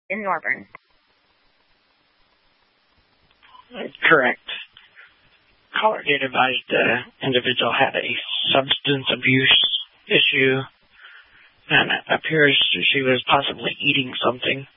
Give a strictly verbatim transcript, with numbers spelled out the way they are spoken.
in Norburn. Correct. Caller did advise the individual had a substance abuse issue, and it appears she was possibly eating something.